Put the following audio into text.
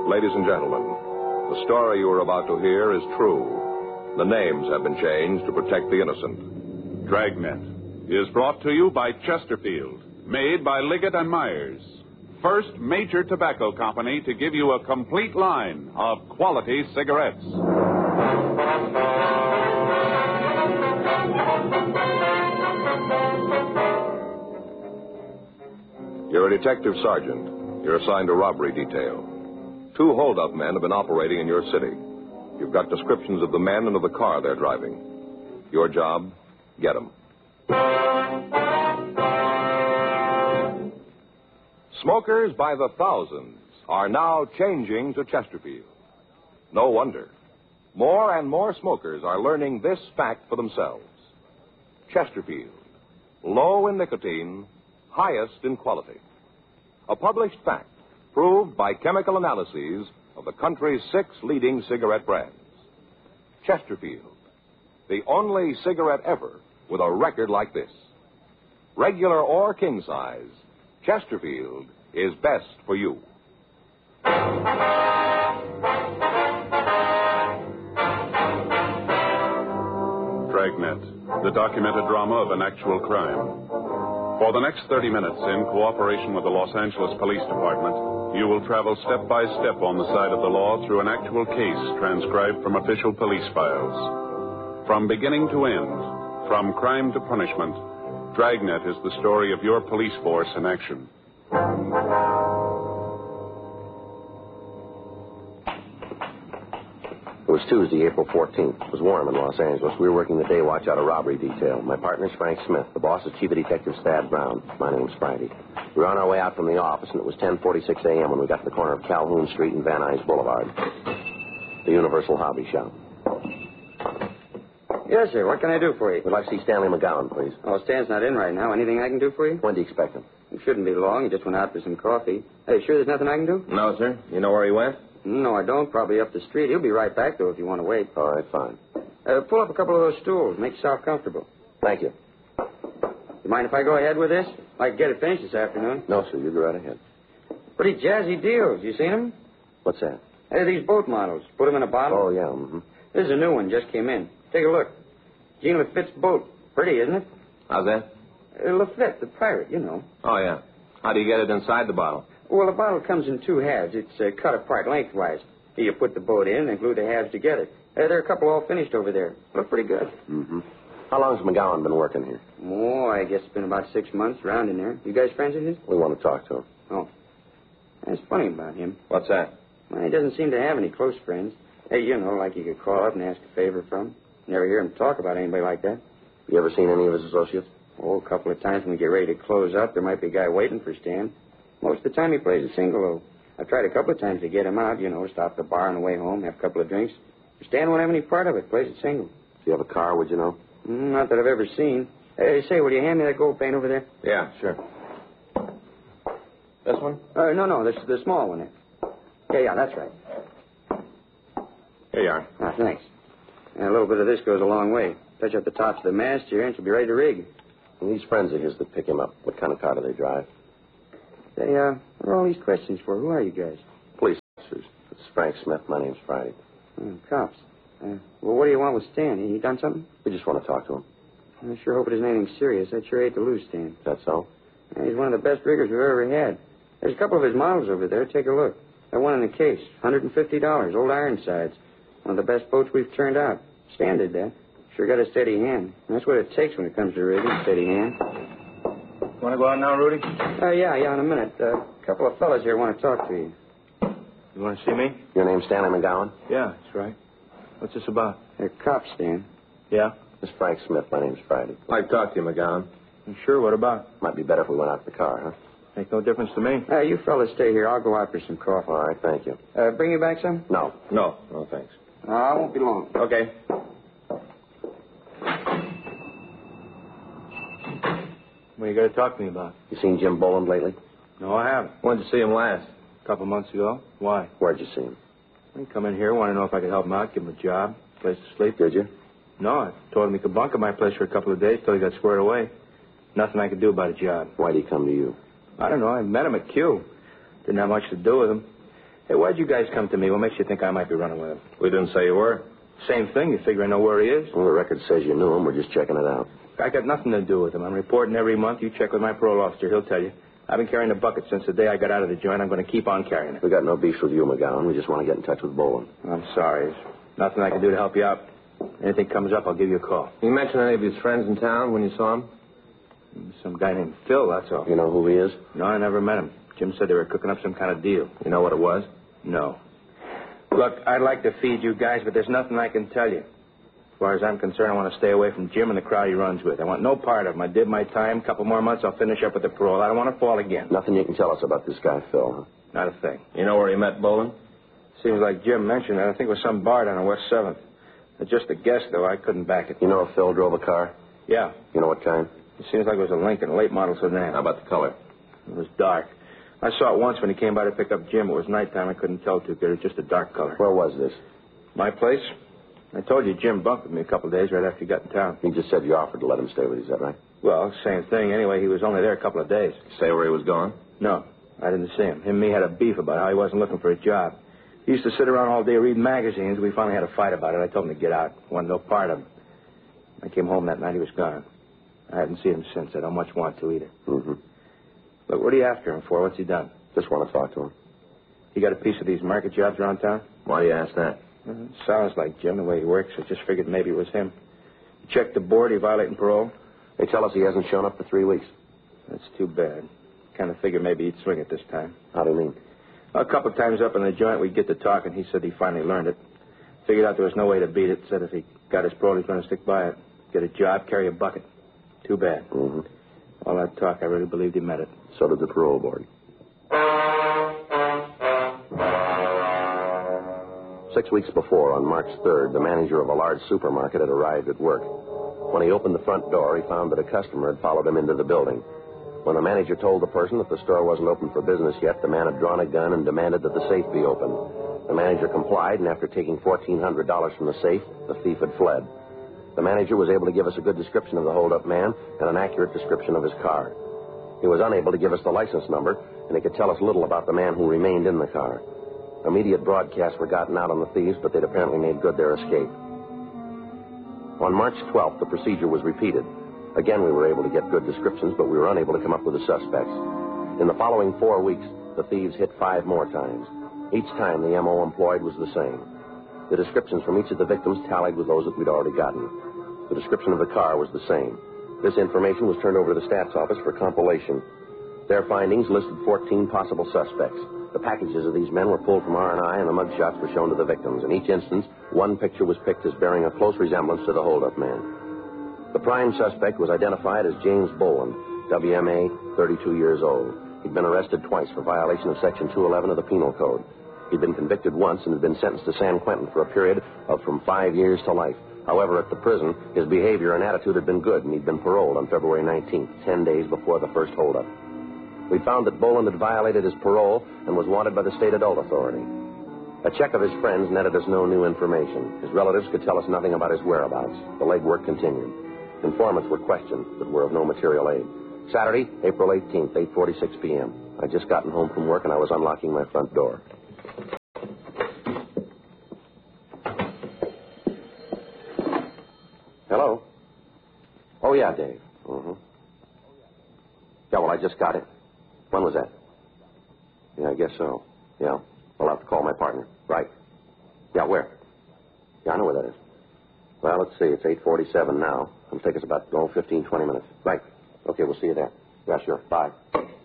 Ladies and gentlemen, the story you are about to hear is true. The names have been changed to protect the innocent. Dragnet is brought to you by Chesterfield, made by Liggett and Myers. First major tobacco company to give you a complete line of quality cigarettes. You're a detective sergeant. You're assigned to robbery detail. 2 hold-up men have been operating in your city. You've got descriptions of the men and of the car they're driving. Your job, get them. Smokers by the thousands are now changing to Chesterfield. No wonder. More and more smokers are learning this fact for themselves. Chesterfield, low in nicotine, highest in quality. A published fact, proved by chemical analyses of the country's 6 leading cigarette brands. Chesterfield, the only cigarette ever with a record like this. Regular or king size, Chesterfield is best for you. Dragnet, the documented drama of an actual crime. For the next 30 minutes, in cooperation with the Los Angeles Police Department, you will travel step by step on the side of the law through an actual case transcribed from official police files. From beginning to end, from crime to punishment, Dragnet is the story of your police force in action. It was Tuesday, April 14th. It was warm in Los Angeles. We were working the day watch out of robbery detail. My partner's Frank Smith. The boss is Chief of Detectives Thad Brown. My name's Friday. We were on our way out from the office, and it was 10:46 a.m. when we got to the corner of Calhoun Street and Van Nuys Boulevard. The Universal Hobby Shop. Yes, sir. What can I do for you? We'd like to see Stanley McGowan, please. Oh, Stan's not in right now. Anything I can do for you? When do you expect him? It shouldn't be long. He just went out for some coffee. Hey, sure there's nothing I can do? No, sir. You know where he went? No, I don't. Probably up the street. He'll be right back, though, if you want to wait. All right, fine. Pull up a couple of those stools. Make yourself comfortable. Thank you. You mind if I go ahead with this? I can get it finished this afternoon. No, sir. You go right ahead. Pretty jazzy deals. You seen them? What's that? Hey, these boat models. Put them in a bottle. Oh, yeah. Mm-hmm. This is a new one. Just came in. Take a look. Jean Lafitte's boat. Pretty, isn't it? How's that? Lafitte, the pirate, you know. Oh, yeah. How do you get it inside the bottle? Well, the bottle comes in 2 halves. It's cut apart lengthwise. You put the boat in and glue the halves together. There are a couple all finished over there. Look pretty good. Mm-hmm. How long has McGowan been working here? Oh, I guess it's been about 6 months around in there. You guys friends of his? We want to talk to him. Oh. That's funny about him. What's that? Well, he doesn't seem to have any close friends. Hey, you know, like you could call up and ask a favor from. Never hear him talk about anybody like that. You ever seen any of his associates? Oh, a couple of times when we get ready to close up, there might be a guy waiting for Stan. Most of the time he plays a single, though. I've tried a couple of times to get him out, you know, stop at the bar on the way home, have a couple of drinks. Stan won't have any part of it, plays it single. Do you have a car, would you know? Not that I've ever seen. Hey, say, will you hand me that gold paint over there? Yeah, sure. This one? No, the small one there. Yeah, that's right. Here you are. Ah, thanks. And a little bit of this goes a long way. Touch up the tops of the mast here, and she'll be ready to rig. And these friends of his that pick him up, what kind of car do they drive? What are all these questions for? Who are you guys? Police officers. This is Frank Smith. My name's Friday. Cops. Well, what do you want with Stan? He done something? We just want to talk to him. I sure hope it isn't anything serious. I'd sure hate to lose Stan. Is that so? Yeah, he's one of the best riggers we've ever had. There's a couple of his models over there. Take a look. That one in the case, $150, old Ironsides. One of the best boats we've turned out. Stan did that. Sure got a steady hand. And that's what it takes when it comes to rigging, steady hand. Want to go out now, Rudy? Yeah, in a minute. A couple of fellas here want to talk to you. You want to see me? Your name's Stanley McGowan? Yeah, that's right. What's this about? They're cops, Stan. Yeah? This is Frank Smith. My name's Friday. I'd like to talk to you, McGowan. You sure? What about? Might be better if we went out to the car, huh? Makes no difference to me. You fellas stay here. I'll go out for some coffee. All right, thank you. Bring you back some? No. No, thanks. I won't be long. Okay. What you got to talk to me about? You seen Jim Boland lately? No, I haven't. When did you see him last? A couple months ago. Why? Where'd you see him? He come in here, want to know if I could help him out, give him a job, place to sleep. Did you? No, I told him he could bunk at my place for a couple of days till he got squared away. Nothing I could do about a job. Why'd he come to you? I don't know. I met him at Q. Didn't have much to do with him. Hey, why'd you guys come to me? What makes you think I might be running with him? We didn't say you were. Same thing. You figure I know where he is? Well, the record says you knew him. We're just checking it out. I got nothing to do with him. I'm reporting every month. You check with my parole officer. He'll tell you. I've been carrying the bucket since the day I got out of the joint. I'm going to keep on carrying it. We got no beef with you, McGowan. We just want to get in touch with Boland. I'm sorry. There's nothing I can do to help you out. Anything comes up, I'll give you a call. You mention any of his friends in town when you saw him? Some guy named Phil, that's all. You know who he is? No, I never met him. Jim said they were cooking up some kind of deal. You know what it was? No. Look, I'd like to feed you guys, but there's nothing I can tell you. As far as I'm concerned, I want to stay away from Jim and the crowd he runs with. I want no part of him. I did my time. Couple more months, I'll finish up with the parole. I don't want to fall again. Nothing you can tell us about this guy, Phil, huh? Not a thing. You know where he met Boland? Seems like Jim mentioned it. I think it was some bar down on West 7th. Just a guess, though. I couldn't back it. You know if Phil drove a car? Yeah. You know what kind? It seems like it was a Lincoln, late model sedan. How about the color? It was dark. I saw it once when he came by to pick up Jim. It was nighttime. I couldn't tell too good. It was just a dark color. Where was this? My place? I told you Jim bunked with me a couple of days right after he got in town. He just said you offered to let him stay with you, is that right? Well, same thing. Anyway, he was only there a couple of days. Say where he was going? No, I didn't see him. Him and me had a beef about how he wasn't looking for a job. He used to sit around all day reading magazines. We finally had a fight about it. I told him to get out. Wanted no part of him. I came home that night. He was gone. I haven't seen him since. I don't much want to either. Mm-hmm. Look, what are you after him for? What's he done? Just want to talk to him. He got a piece of these market jobs around town? Why do you ask that? Sounds like Jim, the way he works. I just figured maybe it was him. He checked the board. He violating parole? They tell us he hasn't shown up for 3 weeks. That's too bad. Kind of figured maybe he'd swing it this time. How do you mean? A couple of times up in the joint, we'd get to talking. He said he finally learned it. Figured out there was no way to beat it. Said if he got his parole, he's going to stick by it. Get a job, carry a bucket. Too bad. Mm-hmm. All that talk, I really believed he meant it. So did the parole board. 6 weeks before, on March 3rd, the manager of a large supermarket had arrived at work. When he opened the front door, he found that a customer had followed him into the building. When the manager told the person that the store wasn't open for business yet, the man had drawn a gun and demanded that the safe be opened. The manager complied, and after taking $1,400 from the safe, the thief had fled. The manager was able to give us a good description of the hold-up man and an accurate description of his car. He was unable to give us the license number, and he could tell us little about the man who remained in the car. Immediate broadcasts were gotten out on the thieves, but they'd apparently made good their escape. On March 12th, the procedure was repeated. Again, we were able to get good descriptions, but we were unable to come up with the suspects. In the following 4 weeks, the thieves hit 5 more times. Each time, the M.O. employed was the same. The descriptions from each of the victims tallied with those that we'd already gotten. The description of the car was the same. This information was turned over to the stats office for compilation. Their findings listed 14 possible suspects. The packages of these men were pulled from R&I, and the mugshots were shown to the victims. In each instance, one picture was picked as bearing a close resemblance to the hold-up man. The prime suspect was identified as James Boland, WMA, 32 years old. He'd been arrested twice for violation of Section 211 of the Penal Code. He'd been convicted once and had been sentenced to San Quentin for a period of from 5 years to life. However, at the prison, his behavior and attitude had been good, and he'd been paroled on February 19th, 10 days before the first holdup. We found that Boland had violated his parole and was wanted by the state adult authority. A check of his friends netted us no new information. His relatives could tell us nothing about his whereabouts. The legwork continued. Informants were questioned, but were of no material aid. Saturday, April 18th, 8:46 p.m. I'd just gotten home from work, and I was unlocking my front door. Hello? Oh, yeah, Dave. Mm-hmm. Yeah, well, I just got it. When was that? Yeah, I guess so. Yeah. I'll have to call my partner. Right. Yeah, where? Yeah, I know where that is. Well, let's see. It's 8:47 now. It'll take us about 15, 20 minutes. Right. Okay, we'll see you there. Yeah, sure. Bye.